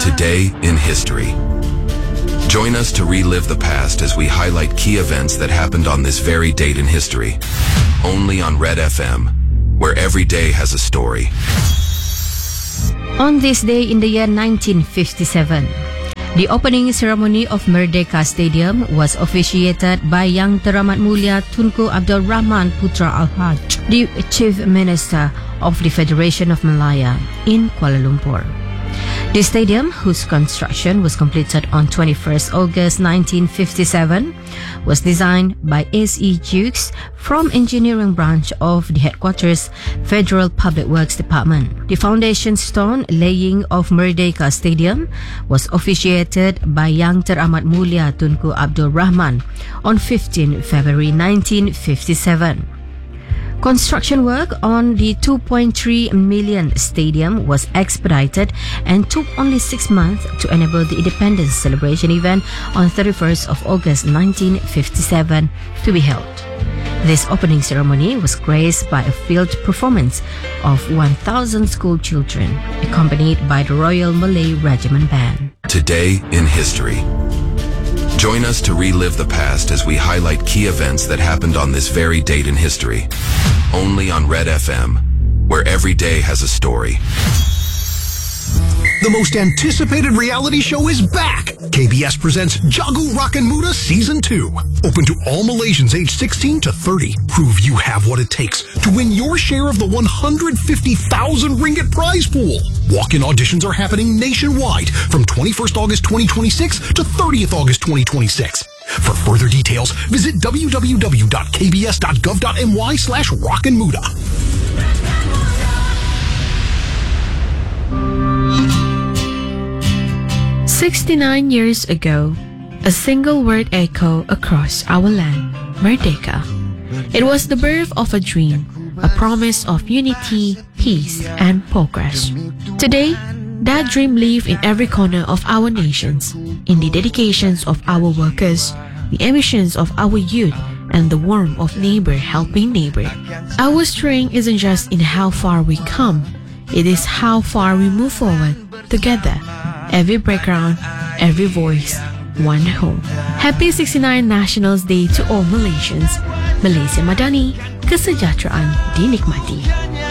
Today in History. Join us to relive the past as we highlight key events that happened on this very date in history. Only on Red FM, where every day has a story. On this day in the year 1957, the opening ceremony of Merdeka Stadium was officiated by Yang Teramat Mulia Tunku Abdul Rahman Putra Al-Haj, the Chief Minister of the Federation of Malaya in Kuala Lumpur. The stadium, whose construction was completed on 21st August 1957, was designed by S.E. Jukes from engineering branch of the headquarters Federal Public Works Department. The foundation stone laying of Merdeka Stadium was officiated by Yang Teramat Mulia Tunku Abdul Rahman on 15 February 1957. Construction work on the 2.3 million stadium was expedited and took only 6 months to enable the Independence Celebration event on 31st of August 1957 to be held. This opening ceremony was graced by a field performance of 1,000 school children, accompanied by the Royal Malay Regiment Band. Today in History. Join us to relive the past as we highlight key events that happened on this very date in history. Only on Red FM, where every day has a story. The most anticipated reality show is back. KBS presents Jago Rakan Muda Season 2. Open to all Malaysians aged 16 to 30. Prove you have what it takes to win your share of the 150,000 ringgit prize pool. Walk-in auditions are happening nationwide from 21st August 2026 to 30th August 2026. For further details, visit www.kbs.gov.my/rockinmuda. 69 years ago, a single word echo across our land, Merdeka. It was the birth of a dream, a promise of unity, peace, and progress. Today, that dream lives in every corner of our nations, in the dedications of our workers, the ambitions of our youth, and the warmth of neighbor helping neighbor. Our strength isn't just in how far we come, it is how far we move forward together. Every background, every voice, one home. Happy 69 Nationals Day to all Malaysians. Malaysia Madani, kesejahteraan dinikmati.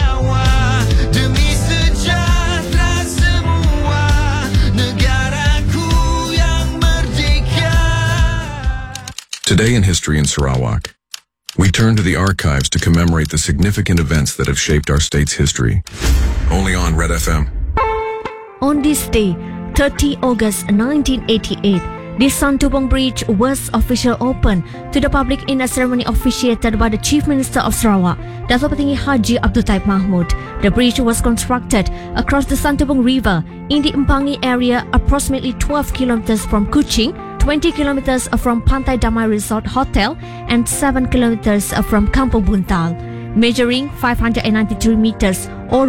Today in History in Sarawak, we turn to the archives to commemorate the significant events that have shaped our state's history. Only on Red FM. On this day, 30 August 1988, the Santubong Bridge was officially opened to the public in a ceremony officiated by the Chief Minister of Sarawak, Datuk Patinggi Haji Abdul Taib Mahmud. The bridge was constructed across the Santubong River in the Empangi area, approximately 12 kilometers from Kuching, 20 kilometers from Pantai Damai Resort Hotel, and 7 kilometers from Kampung Buntal. Measuring 593 meters or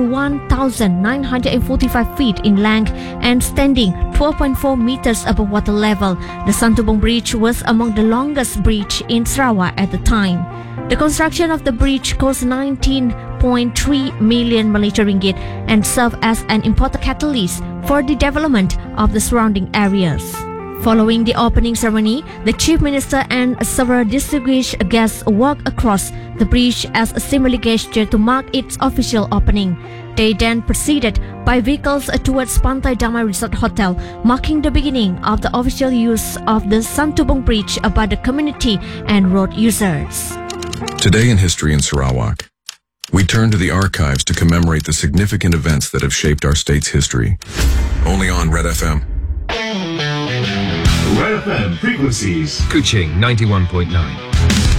1,945 feet in length and standing 12.4 meters above water level, the Santubong Bridge was among the longest bridge in Sarawak at the time. The construction of the bridge cost 19.3 million Malaysian ringgit and served as an important catalyst for the development of the surrounding areas. Following the opening ceremony, the Chief Minister and several distinguished guests walked across the bridge as a symbolic gesture to mark its official opening. They then proceeded by vehicles towards Pantai Damai Resort Hotel, marking the beginning of the official use of the Santubong Bridge by the community and road users. Today in History in Sarawak, we turn to the archives to commemorate the significant events that have shaped our state's history. Only on Red FM. Red FM frequencies. Kuching 91.9.